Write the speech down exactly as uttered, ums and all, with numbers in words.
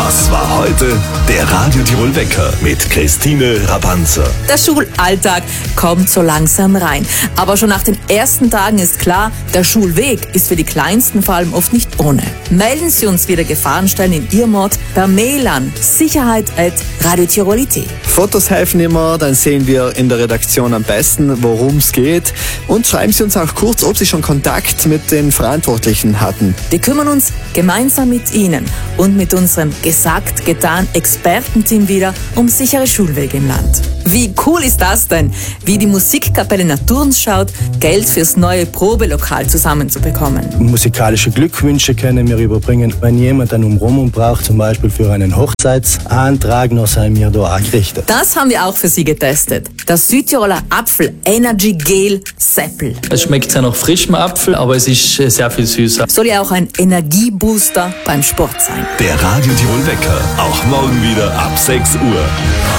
Das war heute der Radio Tirol Wecker mit Christine Rabanzer. Der Schulalltag kommt so langsam rein. Aber schon nach den ersten Tagen ist klar, der Schulweg ist für die Kleinsten vor allem oft nicht ohne. Melden Sie uns wieder Gefahrenstellen in Ihrem Ort per Mail an sicherheit at radio tirol punkt it. Fotos helfen immer, dann sehen wir in der Redaktion am besten, worum es geht. Und schreiben Sie uns auch kurz, ob Sie schon Kontakt mit den Verantwortlichen hatten. Wir kümmern uns gemeinsam mit Ihnen und mit unserem gesagt, getan Expertenteam wieder um sichere Schulwege im Land. Wie cool ist das denn, wie die Musikkapelle Naturns schaut, Geld fürs neue Probelokal zusammenzubekommen. Musikalische Glückwünsche können wir überbringen, wenn jemand einen Umrumung braucht, zum Beispiel für einen Hochzeitsantrag, noch sei mir da angerichtet. Das haben wir auch für Sie getestet. Das Südtiroler Apfel Energy Gel Seppel. Es schmeckt sehr nach frischem Apfel, aber es ist sehr viel süßer. Soll ja auch ein Energiebooster beim Sport sein. Der Radio Tirol Wecker, auch morgen wieder ab sechs Uhr.